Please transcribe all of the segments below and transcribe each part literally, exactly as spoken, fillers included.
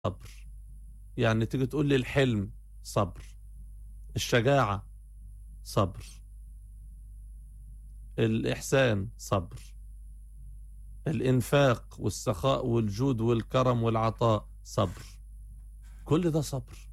صبر. يعني تيجي تقول لي الحلم صبر، الشجاعة صبر، الإحسان صبر، الإنفاق والسخاء والجود والكرم والعطاء صبر. كل ده صبر.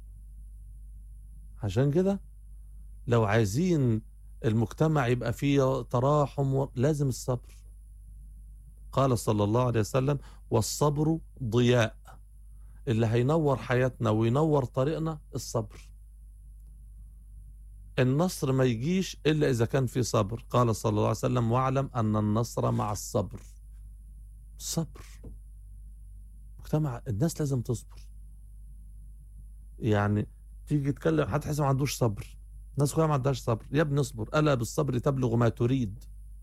عشان كده لو عايزين المجتمع يبقى فيه تراحم و... لازم الصبر. قال صلى الله عليه وسلم: والصبر ضياء. اللي هينور حياتنا وينور طريقنا الصبر. النصر ما يجيش إلا إذا كان في صبر. قال صلى الله عليه وسلم: واعلم أن النصر مع الصبر. صبر. مجتمع الناس لازم تصبر. يعني تيجي تتكلم حد تحس ما عندوش صبر. الناس كلها ما عندهاش صبر. يا ابني اصبر، ألا بالصبر تبلغ ما تريد،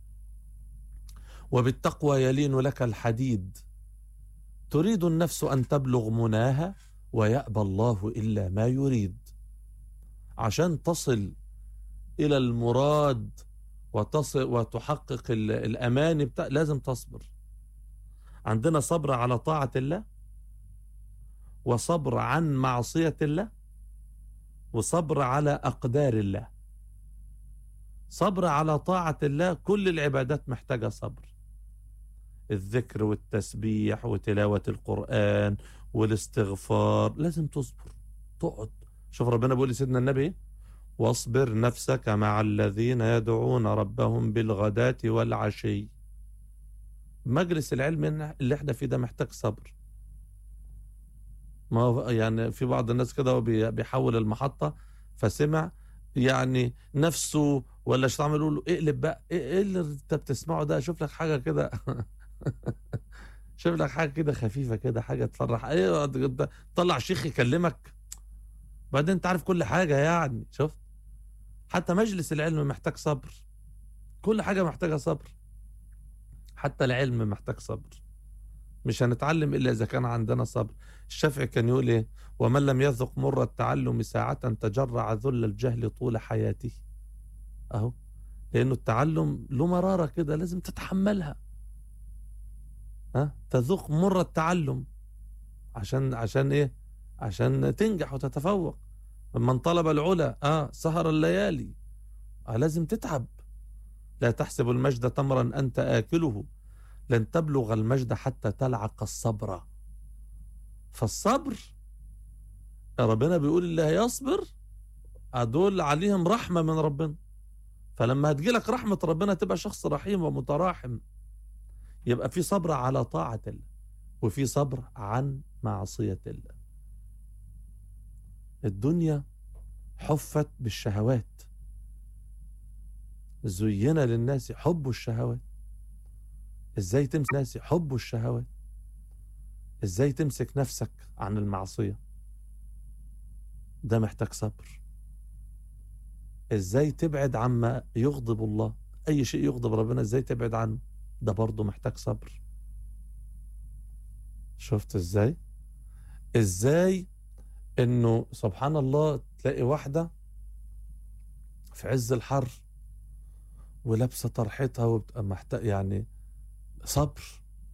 وبالتقوى يلين لك الحديد. تريد النفس أن تبلغ مناها، ويأبى الله إلا ما يريد. عشان تصل إلى المراد وتصل وتحقق الأمان بتاع لازم تصبر. عندنا صبر على طاعة الله، وصبر عن معصية الله، وصبر على أقدار الله. صبر على طاعة الله، كل العبادات محتاجة صبر. الذكر والتسبيح وتلاوة القرآن والاستغفار لازم تصبر. تقعد. شوف ربنا بيقول لسيدنا النبي: واصبر نفسك مع الذين يدعون ربهم بالغداة والعشي. مجلس العلم اللي احنا فيه ده محتاج صبر. ما هو يعني في بعض الناس كده بيحول المحطة، فسمع يعني نفسه ولا شيطان يقول له: اقلب بقى، ايه اللي انت بتسمعه ده؟ شوف لك حاجة كده شوف لك حاجة كده خفيفة كده، حاجة تفرح. ايه طلع شيخ يكلمك بعدين انت عارف كل حاجة. يعني شفت، حتى مجلس العلم محتاج صبر. كل حاجة محتاجة صبر، حتى العلم محتاج صبر. مش هنتعلم إلا إذا كان عندنا صبر. الشافعي كان يقول إيه: ومن لم يذق مر التعلم ساعة تجرع ذل الجهل طول حياته. أهو، لأنه التعلم له مرارة كده لازم تتحملها. ها، تذوق مر التعلم عشان عشان إيه؟ عشان تنجح وتتفوق. من طلب العلا آه سهر الليالي. آه لازم تتعب. لا تحسب المجد تمرا أنت آكله، لن تبلغ المجد حتى تلعق الصبر. فالصبر ربنا بيقول اللي هيصبر هدول عليهم رحمة من ربنا. فلما هتجيلك رحمة ربنا تبقى شخص رحيم ومتراحم. يبقى في صبر على طاعة الله، وفي صبر عن معصية الله. الدنيا حفت بالشهوات، زين للناس حب الشهوات. ازاي تمسك ناس حب الشهوات؟ ازاي تمسك نفسك عن المعصية؟ ده محتاج صبر. ازاي تبعد عما يغضب الله؟ اي شيء يغضب ربنا ازاي تبعد عنه؟ ده برضه محتاج صبر. شفت ازاي؟ ازاي انه سبحان الله تلاقي واحدة في عز الحر ولابسة طرحتها وبتبقى محتاج يعني صبر.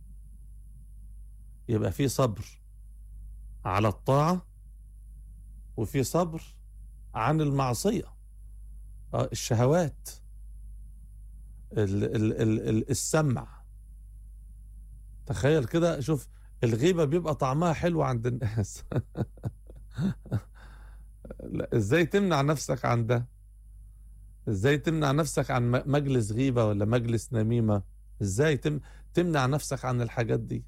يبقى في صبر على الطاعة، وفي صبر عن المعصية. اه الشهوات، ال ال ال ال السمع. تخيل كده، شوف الغيبة بيبقى طعمها حلو عند الناس لا، ازاي تمنع نفسك عن ده؟ ازاي تمنع نفسك عن مجلس غيبة ولا مجلس نميمة؟ ازاي تم تمنع نفسك عن الحاجات دي؟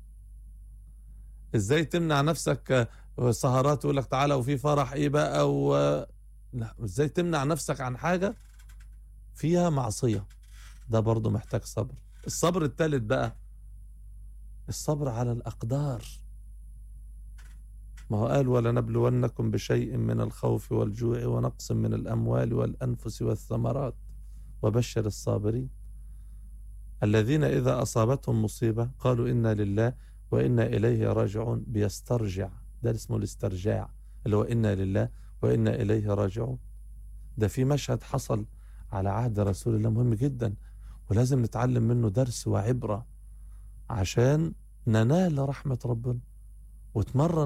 ازاي تمنع نفسك سهرات يقول لك تعالى وفي فرح ايه بقى و... لا، ازاي تمنع نفسك عن حاجة فيها معصية؟ ده برضو محتاج صبر. الصبر الثالث بقى الصبر على الأقدار. ما هو قال: ولنبلونكم بشيء من الخوف والجوع ونقص من الأموال والأنفس والثمرات وبشر الصابرين الذين إذا أصابتهم مصيبة قالوا إنا لله وإنا إليه راجعون. بيسترجع، ده اسمه الاسترجاع، اللي هو إنا لله وإنا إليه راجعون. ده في مشهد حصل على عهد رسول الله مهم جدا، ولازم نتعلم منه درس وعبرة عشان ننال رحمة ربنا وتمرن